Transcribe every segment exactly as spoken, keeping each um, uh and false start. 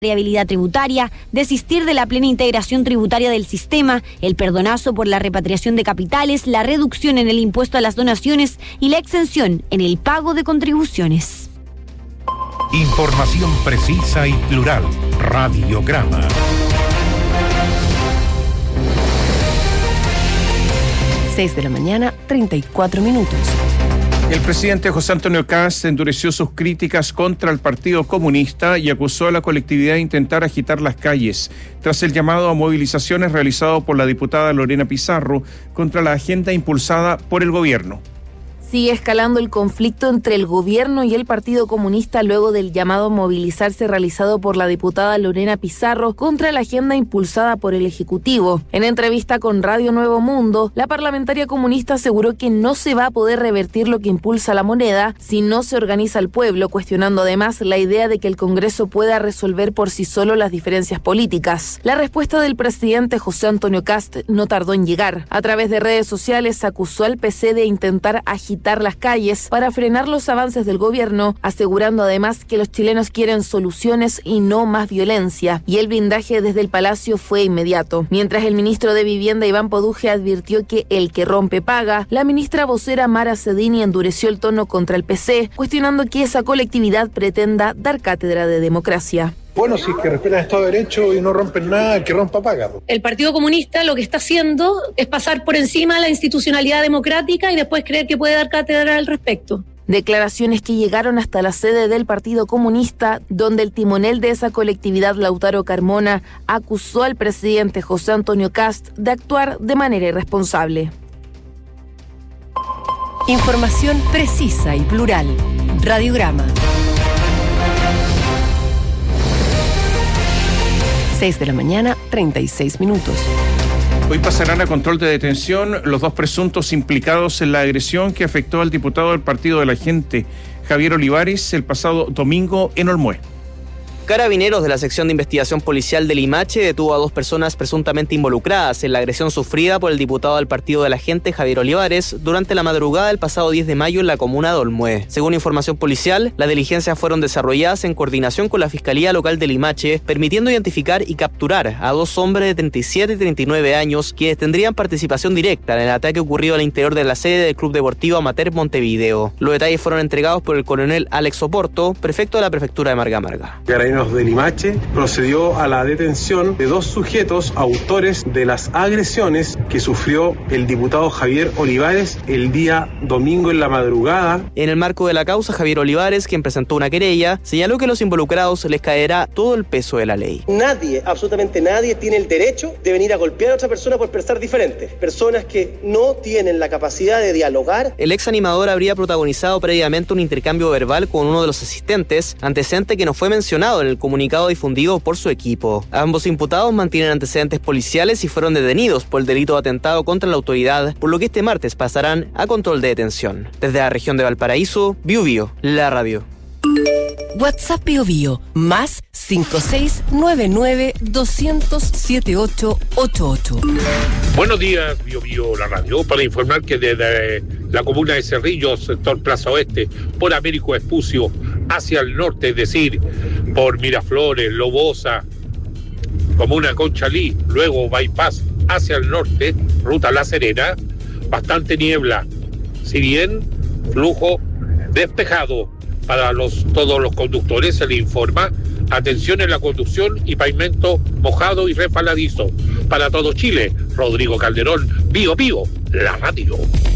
variabilidad tributaria, desistir de la plena integración tributaria del sistema, el perdonazo por la repatriación de capitales, la reducción en el impuesto a las donaciones y la exención en el pago de contribuciones. Información precisa y plural. Radiograma. seis de la mañana, treinta y cuatro minutos. El presidente José Antonio Kast endureció sus críticas contra el Partido Comunista y acusó a la colectividad de intentar agitar las calles, tras el llamado a movilizaciones realizado por la diputada Lorena Pizarro contra la agenda impulsada por el gobierno. Sigue escalando el conflicto entre el gobierno y el Partido Comunista luego del llamado a movilizarse realizado por la diputada Lorena Pizarro contra la agenda impulsada por el Ejecutivo. En entrevista con Radio Nuevo Mundo, la parlamentaria comunista aseguró que no se va a poder revertir lo que impulsa la moneda si no se organiza el pueblo, cuestionando además la idea de que el Congreso pueda resolver por sí solo las diferencias políticas. La respuesta del presidente José Antonio Kast no tardó en llegar. A través de redes sociales acusó al P C de intentar agitar las calles para frenar los avances del gobierno, asegurando además que los chilenos quieren soluciones y no más violencia, y el blindaje desde el Palacio fue inmediato. Mientras el ministro de Vivienda Iván Poduje advirtió que el que rompe paga, la ministra vocera Mara Cedini endureció el tono contra el P C, cuestionando que esa colectividad pretenda dar cátedra de democracia. Bueno, si es que respetan el Estado de Derecho y no rompen nada, el que rompa paga. El Partido Comunista lo que está haciendo es pasar por encima de la institucionalidad democrática y después creer que puede dar cátedra al respecto. Declaraciones que llegaron hasta la sede del Partido Comunista, donde el timonel de esa colectividad, Lautaro Carmona, acusó al presidente José Antonio Kast de actuar de manera irresponsable. Información precisa y plural. Radiograma. seis de la mañana, treinta y seis minutos. Hoy pasarán a control de detención los dos presuntos implicados en la agresión que afectó al diputado del Partido de la Gente, Javier Olivares, el pasado domingo en Olmué. Carabineros de la sección de investigación policial de Limache detuvo a dos personas presuntamente involucradas en la agresión sufrida por el diputado del Partido de la Gente, Javier Olivares, durante la madrugada del pasado diez de mayo en la comuna de Olmué. Según información policial, las diligencias fueron desarrolladas en coordinación con la Fiscalía Local de Limache, permitiendo identificar y capturar a dos hombres de treinta y siete y treinta y nueve años quienes tendrían participación directa en el ataque ocurrido al interior de la sede del Club Deportivo Amateur Montevideo. Los detalles fueron entregados por el coronel Alex Oporto, prefecto de la prefectura de Marga Marga. De Limache procedió a la detención de dos sujetos autores de las agresiones que sufrió el diputado Javier Olivares el día domingo en la madrugada. En el marco de la causa, Javier Olivares, quien presentó una querella, señaló que a los involucrados les caerá todo el peso de la ley. Nadie, absolutamente nadie, tiene el derecho de venir a golpear a otra persona por pensar diferente. Personas que no tienen la capacidad de dialogar. El ex animador habría protagonizado previamente un intercambio verbal con uno de los asistentes, antecedente que no fue mencionado en el comunicado difundido por su equipo. Ambos imputados mantienen antecedentes policiales y fueron detenidos por el delito de atentado contra la autoridad, por lo que este martes pasarán a control de detención. Desde la región de Valparaíso, Bio Bio, la radio. WhatsApp Bio Bio, más cinco seis nueve nueve dos cero cero siete ocho ocho ocho. Buenos días, Bio Bio, la radio, para informar que desde la comuna de Cerrillos, sector Plaza Oeste, por Américo Vespucio, hacia el norte, es decir, por Miraflores, Lobosa, comuna Conchalí, luego Bypass hacia el norte, ruta La Serena, bastante niebla, si bien flujo despejado. Para los, todos los conductores se le informa atención en la conducción y pavimento mojado y resbaladizo. Para todo Chile, Rodrigo Calderón, Bio Bio, la radio.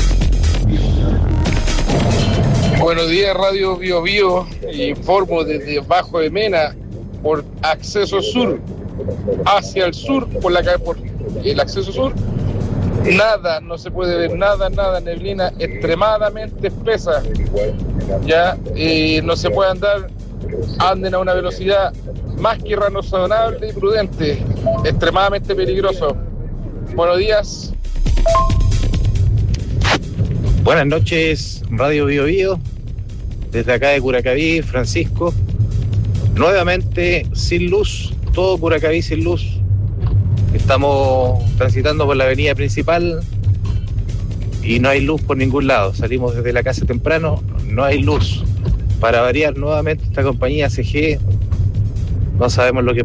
Buenos días, Radio Bio Bio. Informo desde Bajo de Mena por acceso sur hacia el sur por la calle por el acceso sur. Nada, no se puede ver nada, nada, neblina extremadamente espesa. Ya eh, no se puede andar, anden a una velocidad más que razonable y prudente, extremadamente peligroso. Buenos días. Buenas noches, Radio Bio Bio, desde acá de Curacaví, Francisco. Nuevamente sin luz, todo Curacaví sin luz. Estamos transitando por la avenida principal y no hay luz por ningún lado. Salimos desde la casa temprano, no hay luz. Para variar, nuevamente esta compañía C G no sabemos lo que